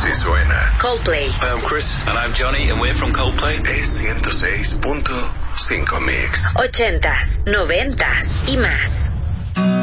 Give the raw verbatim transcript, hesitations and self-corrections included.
Si suena Coldplay. Hi, I'm Chris. And I'm Johnny, and we're from Coldplay. es ciento seis punto cinco Mix. Ochentas, noventas y más.